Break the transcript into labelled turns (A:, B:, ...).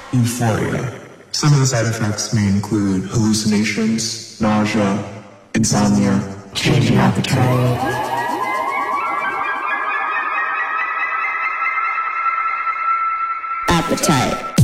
A: euphoria. Some of the side effects may include hallucinations, nausea, insomnia, changing appetite. Appetite.